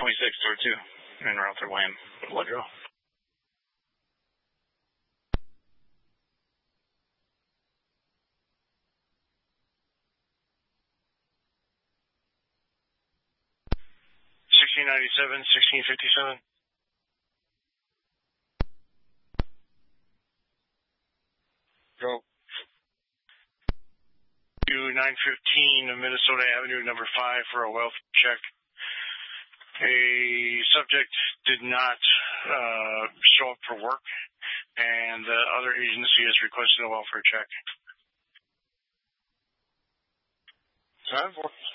26, door 2, and Ralph Lamb. Blood draw. $16.97, $16.57. Go. 915 of Minnesota Avenue, number 5, for a welfare check. A subject did not show up for work, and the other agency has requested a welfare check. 10-4.